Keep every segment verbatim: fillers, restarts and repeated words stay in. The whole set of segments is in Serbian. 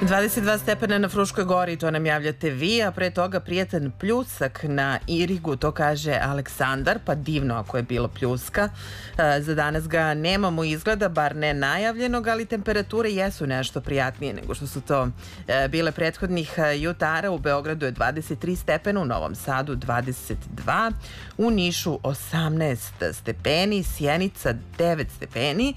dvadeset dva stepena na Fruškoj gori, to nam javljate vi, a pre toga prijetan pljusak na Irigu, to kaže Aleksandar, pa divno ako je bilo pljuska. Za danas ga nemamo izgleda, bar ne najavljenog, ali temperature jesu nešto prijatnije nego što su to bile prethodnih jutara. U Beogradu je dvadeset tri stepena, u Novom Sadu dvadeset dva, u Nišu osamnaest stepeni, Sjenica devet stepeni,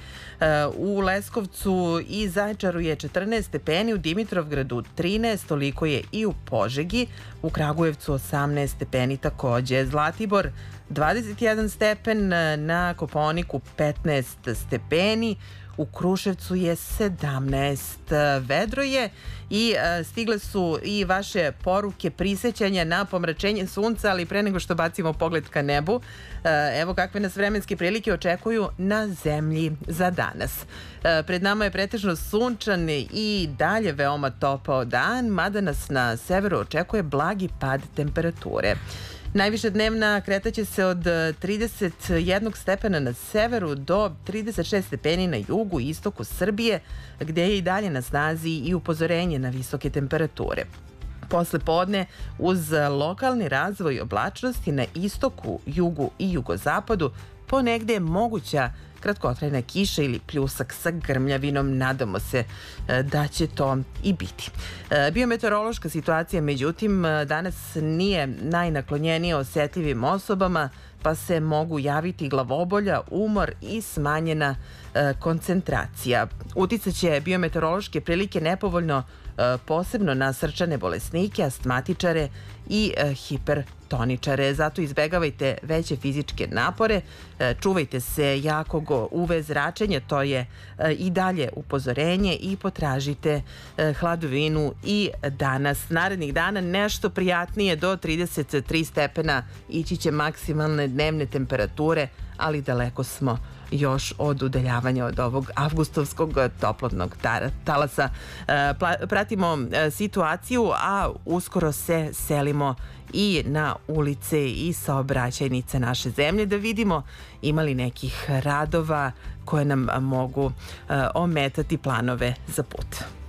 u Leskovcu i Zaječaru je četrnaest stepeni, u Dimitrovgradu trinaest, toliko je i u Požegi, u Kragujevcu osamnaest stepeni takođe, Zlatibor dvadeset jedan stepen, na Kopaoniku petnaest stepeni, u Kruševcu je sedamnaest. Vedro je i stigle su i vaše poruke prisećanja na pomračenje sunca, ali pre nego što bacimo pogled ka nebu, evo kakve nas vremenske prilike očekuju na zemlji za danas. Pred nama je pretežno sunčan i dalje veoma topao dan, mada nas na severu očekuje blagi pad temperature. Najviše dnevna kretaće se od trideset jednog stepena na severu do trideset šest stepeni na jugu i istoku Srbije, gde je i dalje na snazi i upozorenje na visoke temperature. Posle podne, uz lokalni razvoj oblačnosti na istoku, jugu i jugozapadu, ponegde je moguća kratkotrajna kiša ili pljusak sa grmljavinom. Nadamo se da će to i biti. Biometeorološka situacija, međutim, danas nije najnaklonjenija osetljivim osobama, pa se mogu javiti glavobolja, umor i smanjena koncentracija. Uticaće biometeorološke prilike nepovoljno posebno na srčane bolesnike, astmatičare i hipertoničare. Zato izbegavajte veće fizičke napore, čuvajte se jakog U V zračenja, to je i dalje upozorenje, i potražite hladovinu i danas. Narednih dana nešto prijatnije, do trideset tri stepena ići će maksimalne dnevne temperature, ali daleko smo još od udaljavanja od ovog avgustovskog toplotnog talasa. Pratimo situaciju, a uskoro se selimo i na ulice i saobraćajnice naše zemlje da vidimo ima li nekih radova koje nam mogu ometati planove za put.